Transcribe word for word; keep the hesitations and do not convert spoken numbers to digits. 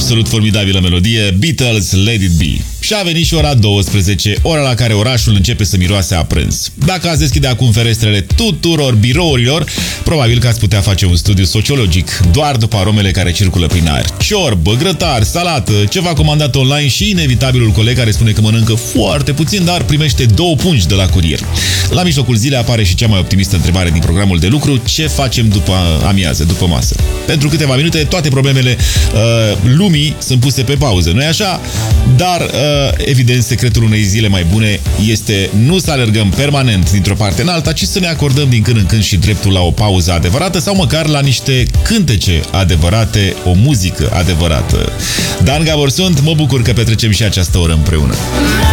absolut formidabilă melodie, Beatles, Let It Be. Și a venit și ora douăsprezece, ora la care orașul începe să miroase a prânz. Dacă ați deschide acum ferestrele tuturor birourilor, probabil că ați putea face un studiu sociologic doar după aromele care circulă prin aer. Ciorbă, grătar, salată, ceva comandat online și inevitabilul coleg care spune că mănâncă foarte puțin, dar primește două pungi de la curier. La mijlocul zilei apare și cea mai optimistă întrebare din programul de lucru: ce facem după amiază, după masă? Pentru câteva minute toate problemele uh, lumii sunt puse pe pauză, nu-i așa? Dar, uh, evident, secretul unei zile mai bune este nu să alergăm permanent dintr-o parte în alta, ci să ne acordăm din când în când și dreptul la o pauză adevărată sau măcar la niște cântece adevărate, o muzică adevărată. Dan Gabor sunt, mă bucur că petrecem și această oră împreună.